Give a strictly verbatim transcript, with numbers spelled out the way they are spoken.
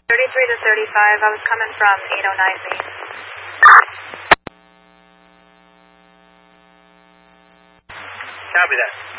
thirty-three to thirty-five, I was coming from eight oh nine Main. Copy that.